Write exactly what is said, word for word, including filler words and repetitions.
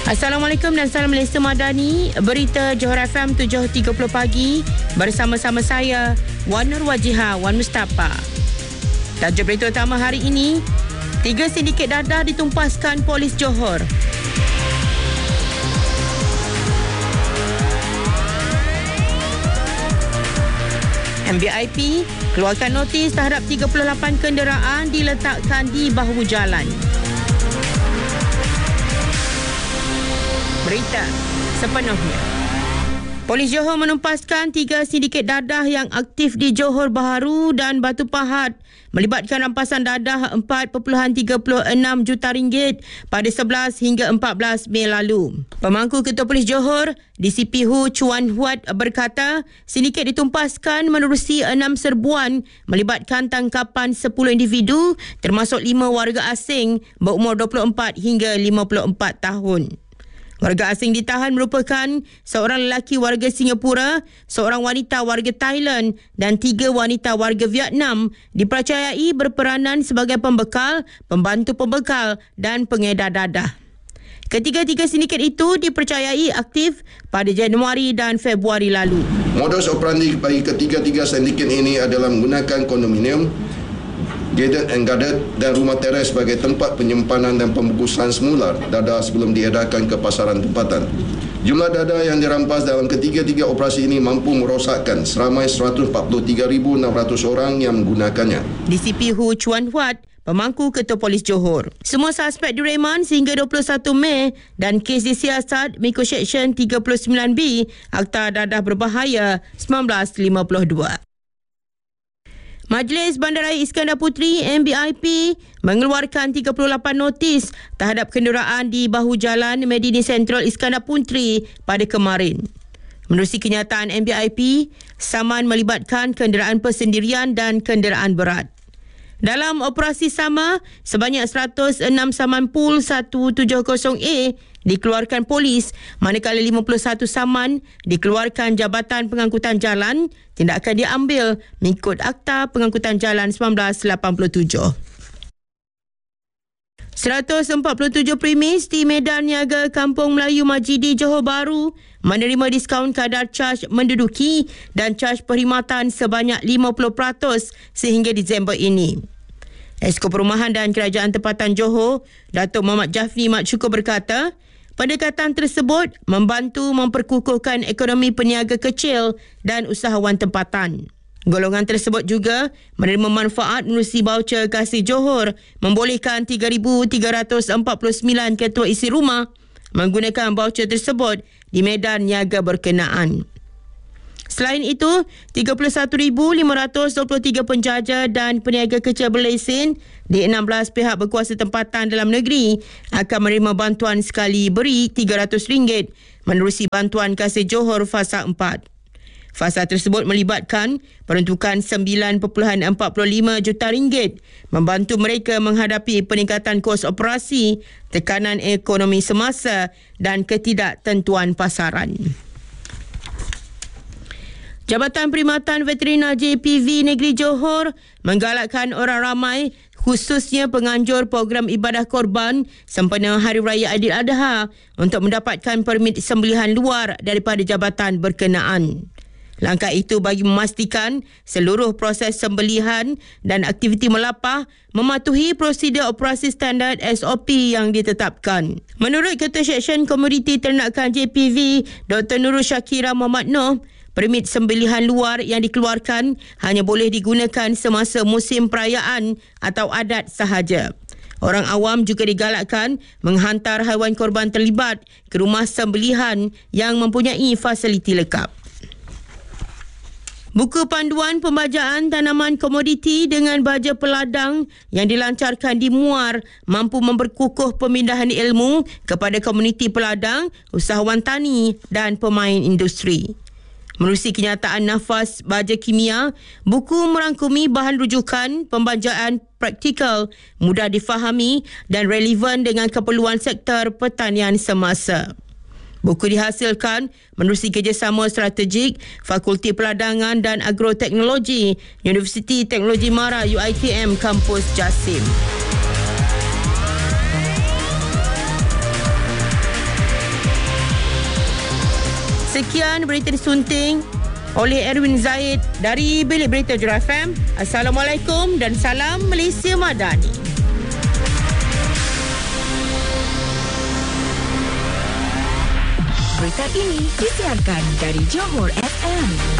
Assalamualaikum dan salam Malaysia Madani. Berita Johor F M tujuh tiga puluh pagi bersama-sama saya Wan Nur Wajihah Wan Mustafa. Tajuk berita utama hari ini, tiga sindiket dadah ditumpaskan polis Johor. M B I P keluarkan notis terhadap tiga puluh lapan kenderaan diletakkan di bahu jalan. Berita sepenuhnya. Polis Johor menumpaskan tiga sindiket dadah yang aktif di Johor Bahru dan Batu Pahat melibatkan rampasan dadah empat perpuluhan tiga enam juta ringgit pada sebelas hingga empat belas Mei lalu. Pemangku Ketua Polis Johor, D C P Hu Chuan Huat berkata, sindiket ditumpaskan menerusi enam serbuan melibatkan tangkapan sepuluh individu termasuk lima warga asing berumur dua puluh empat hingga lima puluh empat tahun. Warga asing ditahan merupakan seorang lelaki warga Singapura, seorang wanita warga Thailand dan tiga wanita warga Vietnam dipercayai berperanan sebagai pembekal, pembantu pembekal dan pengedar dadah. Ketiga-tiga sindiket itu dipercayai aktif pada Januari dan Februari lalu. Modus operandi bagi ketiga-tiga sindiket ini adalah menggunakan kondominium, gated and guarded dan rumah teres sebagai tempat penyimpanan dan pembungkusan semula dadah sebelum diedarkan ke pasaran tempatan. Jumlah dadah yang dirampas dalam ketiga-tiga operasi ini mampu merosakkan seramai seratus empat puluh tiga ribu enam ratus orang yang menggunakannya. D C P Hu Chuan Huat, pemangku Ketua Polis Johor. Semua suspek direman sehingga dua puluh satu Mei dan kes disiasat mengikut Seksyen tiga puluh sembilan B Akta Dadah Berbahaya seribu sembilan ratus lima puluh dua. Majlis Bandaraya Iskandar Puteri M B I P mengeluarkan tiga puluh lapan notis terhadap kenderaan di bahu jalan Medini Sentral Iskandar Puteri pada kemarin. Menerusi kenyataan M B I P, saman melibatkan kenderaan persendirian dan kenderaan berat. Dalam operasi sama, sebanyak seratus enam saman pool seratus tujuh puluh A dikeluarkan polis, manakala lima puluh satu saman dikeluarkan Jabatan Pengangkutan Jalan. Tindakan diambil mengikut Akta Pengangkutan Jalan seribu sembilan ratus lapan puluh tujuh. seratus empat puluh tujuh premis di Medan Niaga Kampung Melayu Majidi Johor Bahru menerima diskaun kadar caj menduduki dan caj perkhidmatan sebanyak lima puluh peratus sehingga Disember ini. Esko Perumahan dan Kerajaan Tempatan Johor, Datuk Muhammad Jafni Mat Syukur berkata, pendekatan tersebut membantu memperkukuhkan ekonomi peniaga kecil dan usahawan tempatan. Golongan tersebut juga menerima manfaat menerusi baucer Kasih Johor membolehkan tiga ribu tiga ratus empat puluh sembilan ketua isi rumah menggunakan baucer tersebut di medan niaga berkenaan. Selain itu, tiga puluh satu ribu lima ratus dua puluh tiga penjaja dan peniaga kecil berlesen di enam belas pihak berkuasa tempatan dalam negeri akan menerima bantuan sekali beri tiga ratus ringgit menerusi bantuan Kasih Johor Fasa empat. Fasa tersebut melibatkan peruntukan sembilan perpuluhan empat lima juta ringgit membantu mereka menghadapi peningkatan kos operasi, tekanan ekonomi semasa dan ketidaktentuan pasaran. Jabatan Perkhidmatan Veterina J P V Negeri Johor menggalakkan orang ramai khususnya penganjur program ibadah korban sempena Hari Raya Aidiladha untuk mendapatkan permit sembelihan luar daripada jabatan berkenaan. Langkah itu bagi memastikan seluruh proses sembelihan dan aktiviti melapah mematuhi prosedur operasi standard S O P yang ditetapkan. Menurut Ketua Seksyen Komoditi Ternakan J P V, Doktor Nurul Syakira Muhammad Noh, permit sembelihan luar yang dikeluarkan hanya boleh digunakan semasa musim perayaan atau adat sahaja. Orang awam juga digalakkan menghantar haiwan korban terlibat ke rumah sembelihan yang mempunyai fasiliti lengkap. Buku panduan pembajaan tanaman komoditi dengan baja peladang yang dilancarkan di Muar mampu memperkukuh pemindahan ilmu kepada komuniti peladang, usahawan tani dan pemain industri. Menerusi kenyataan nafas baja kimia, buku merangkumi bahan rujukan pembajaan praktikal, mudah difahami dan relevan dengan keperluan sektor pertanian semasa. Buku dihasilkan menerusi kerjasama strategik Fakulti Peladangan dan Agroteknologi Universiti Teknologi Mara U I T M Kampus Jasim. Sekian berita disunting oleh Erwin Zaid dari Bilik Berita Jura F M. Assalamualaikum dan salam Malaysia Madani. Berita ini disiarkan dari Johor F M.